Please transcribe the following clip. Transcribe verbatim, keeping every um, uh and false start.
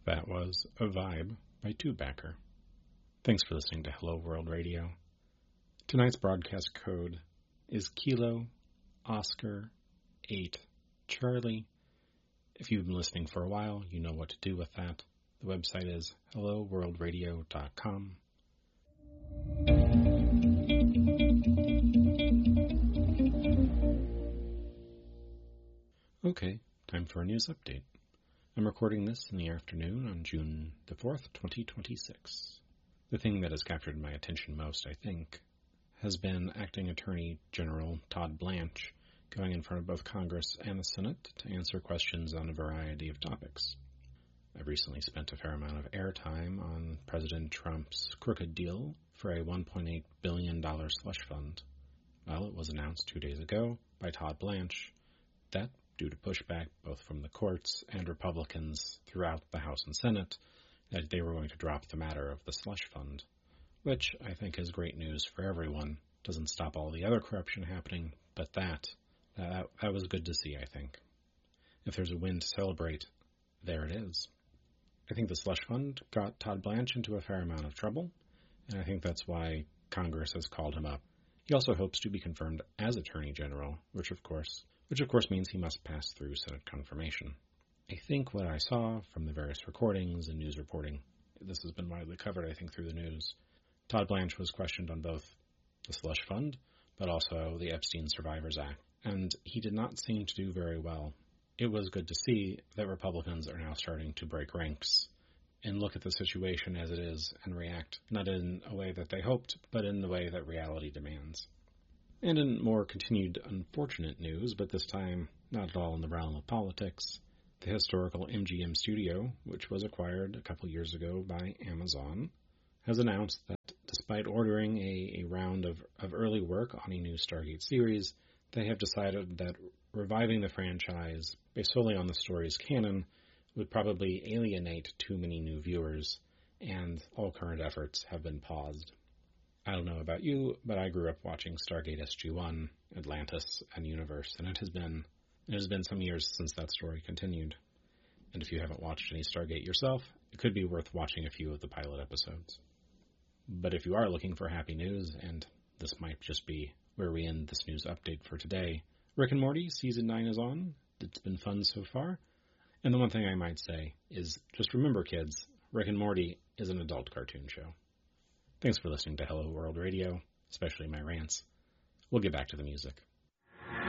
That was A Vibe by Tubacker. Thanks for listening to Hello World Radio. Tonight's broadcast code is Kilo Oscar eight Charlie. If you've been listening for a while, you know what to do with that. The website is hello world radio dot com. Okay, time for a news update. I'm recording this in the afternoon on June the fourth, twenty twenty-six. The thing that has captured my attention most, I think, has been Acting Attorney General Todd Blanche going in front of both Congress and the Senate to answer questions on a variety of topics. I've recently spent a fair amount of airtime on President Trump's crooked deal for a one point eight billion dollars slush fund. Well, it was announced two days ago by Todd Blanche that, due to pushback both from the courts and Republicans throughout the House and Senate, that they were going to drop the matter of the slush fund, which I think is great news for everyone. Doesn't stop all the other corruption happening, but that, that, that was good to see, I think. If there's a win to celebrate, there it is. I think the slush fund got Todd Blanche into a fair amount of trouble, and I think that's why Congress has called him up. He also hopes to be confirmed as Attorney General, which of course which of course means he must pass through Senate confirmation. I think what I saw from the various recordings and news reporting, this has been widely covered, I think, through the news, Todd Blanche was questioned on both the slush fund, but also the Epstein Survivors Act, and he did not seem to do very well. It was good to see that Republicans are now starting to break ranks and look at the situation as it is and react, not in a way that they hoped, but in the way that reality demands. And in more continued unfortunate news, but this time not at all in the realm of politics, the historical M G M studio, which was acquired a couple years ago by Amazon, has announced that despite ordering a, a round of, of early work on a new Stargate series, they have decided that reviving the franchise based solely on the story's canon would probably alienate too many new viewers, and all current efforts have been paused. I don't know about you, but I grew up watching Stargate S G one, Atlantis, and Universe, and it has been it has been some years since that story continued. And if you haven't watched any Stargate yourself, it could be worth watching a few of the pilot episodes. But if you are looking for happy news, and this might just be where we end this news update for today, Rick and Morty Season nine is on. It's been fun so far. And the one thing I might say is, just remember, kids, Rick and Morty is an adult cartoon show. Thanks for listening to Hello World Radio, especially my rants. We'll get back to the music.